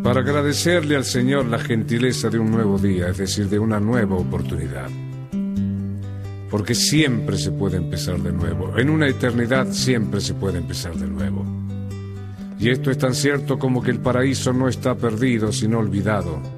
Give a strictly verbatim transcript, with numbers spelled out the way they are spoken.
para agradecerle al Señor la gentileza de un nuevo día, es decir, de una nueva oportunidad. Porque siempre se puede empezar de nuevo. En una eternidad siempre se puede empezar de nuevo. Y esto es tan cierto como que el paraíso no está perdido, sino olvidado.